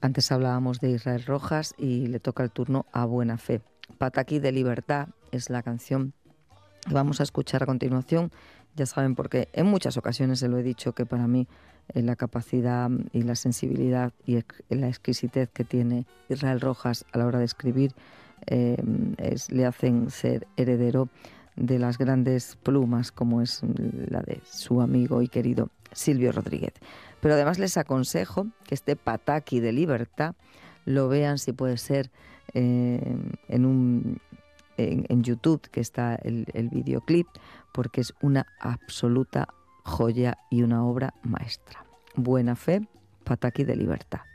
Antes hablábamos de Israel Rojas y le toca el turno a Buena Fe. Pataki de Libertad es la canción que vamos a escuchar a continuación. Ya saben, porque en muchas ocasiones se lo he dicho, que para mí la capacidad y la sensibilidad y la exquisitez que tiene Israel Rojas a la hora de escribir le hacen ser heredero de las grandes plumas como es la de su amigo y querido Silvio Rodríguez. Pero además les aconsejo que este Pataki de Libertad lo vean, si puede ser, en YouTube, que está el videoclip, porque es una absoluta joya y una obra maestra. Buena Fe, Pataki de Libertad.